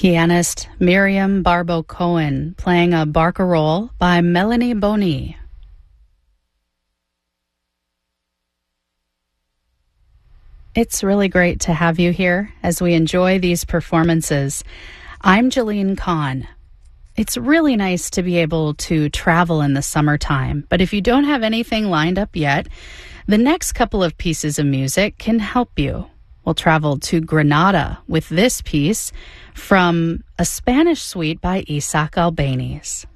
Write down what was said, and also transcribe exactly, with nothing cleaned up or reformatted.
Pianist Miriam Barbo Cohen playing a barcarolle by Melanie Boni. It's really great to have you here as we enjoy these performances. I'm Jeline Kahn. It's really nice to be able to travel in the summertime, but if you don't have anything lined up yet, the next couple of pieces of music can help you. We'll travel to Granada with this piece from a Spanish suite by Isaac Albéniz.